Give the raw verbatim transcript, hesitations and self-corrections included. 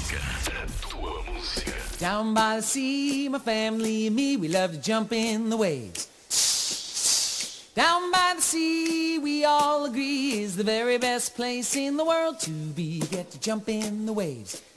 música. A tua música. Down by the sea, my family and me, we love to jump in the waves. Down by the sea, we all agree, is the very best place in the world to be. Get to jump in the waves.